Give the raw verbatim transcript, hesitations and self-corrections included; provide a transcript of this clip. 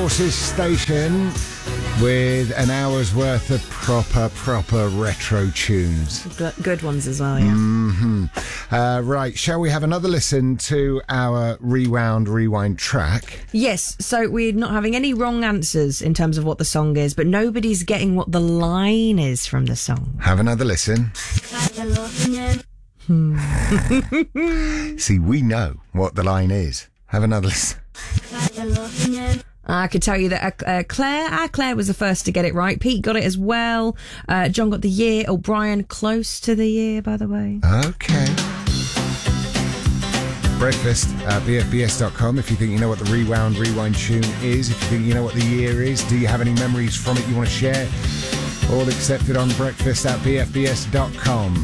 Forces station with an hour's worth of proper, proper retro tunes. Good, good ones as well, yeah. Mm-hmm. Uh, right, shall we have another listen to our Rewound Rewind track? Yes, so we're not having any wrong answers in terms of what the song is, but nobody's getting what the line is from the song. Have another listen. Hmm. See, we know what the line is. Have another listen. I could tell you that uh, Claire, ah, Claire was the first to get it right. Pete got it as well. Uh, John got the year. O'Brien, close to the year, by the way. Okay. Breakfast at b f b s dot com if you think you know what the Rewound Rewind tune is. If you think you know what the year is. Do you have any memories from it you want to share? All accepted on breakfast at b f b s dot com.